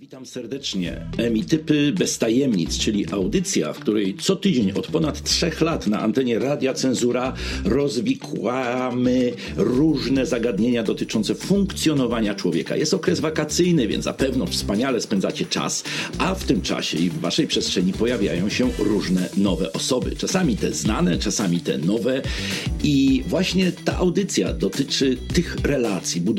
Witam serdecznie. Emitypy bez tajemnic, czyli audycja, w której co tydzień od ponad 3 lat na antenie Radia Cenzura rozwikłamy różne zagadnienia dotyczące funkcjonowania człowieka. Jest okres wakacyjny, więc zapewne wspaniale spędzacie czas, a w tym czasie i w waszej przestrzeni pojawiają się różne nowe osoby. Czasami te znane, czasami te nowe i właśnie ta audycja dotyczy tych relacji,